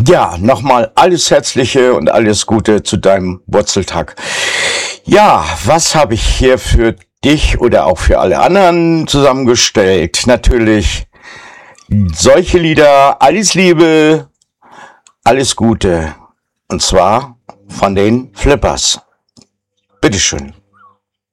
Ja, nochmal alles Herzliche und alles Gute zu deinem Wurzeltag. Ja, was habe ich hier für dich oder auch für alle anderen zusammengestellt? Natürlich solche Lieder, alles Liebe, alles Gute. Und zwar von den Flippers. Bitteschön.